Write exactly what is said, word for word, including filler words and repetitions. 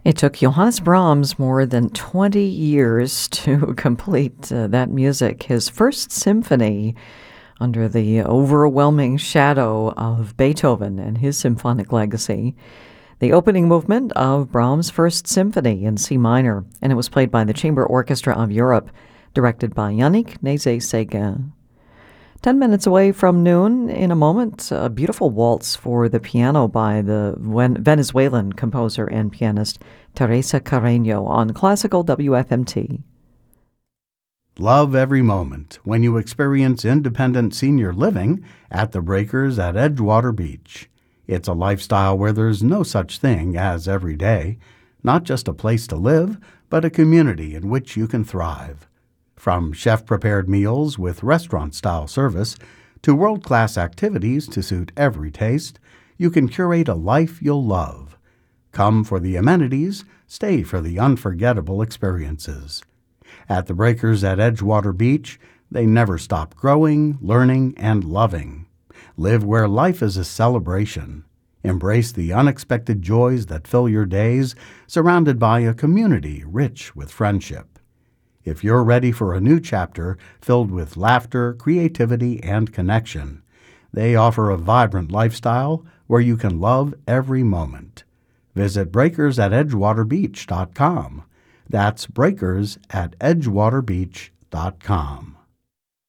It took Johannes Brahms more than twenty years to complete uh, that music, his first symphony, under the overwhelming shadow of Beethoven and his symphonic legacy. The opening movement of Brahms' First Symphony in C minor, and it was played by the Chamber Orchestra of Europe, directed by Yannick Nézet-Séguin. Ten minutes away from noon, in a moment, a beautiful waltz for the piano by the Venezuelan composer and pianist Teresa Carreño on Classical W F M T. Love every moment when you experience independent senior living at the Breakers at Edgewater Beach. It's a lifestyle where there's no such thing as every day, not just a place to live, but a community in which you can thrive. From chef-prepared meals with restaurant-style service to world-class activities to suit every taste, you can curate a life you'll love. Come for the amenities, stay for the unforgettable experiences. At the Breakers at Edgewater Beach, they never stop growing, learning, and loving. Live where life is a celebration. Embrace the unexpected joys that fill your days, surrounded by a community rich with friendship. If you're ready for a new chapter filled with laughter, creativity, and connection, they offer a vibrant lifestyle where you can love every moment. Visit breakers at edgewater beach dot com. That's breakers at edgewater beach dot com.